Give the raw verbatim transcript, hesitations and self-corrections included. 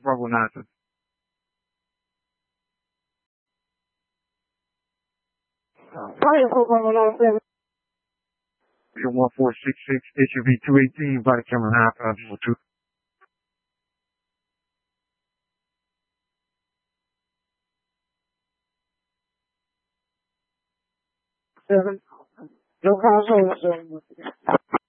struggle natin. Kaya po ba wala sir? Your one four six six H U V two eighteen, body camera half, uh, two. Seven. Yung kaso, sir.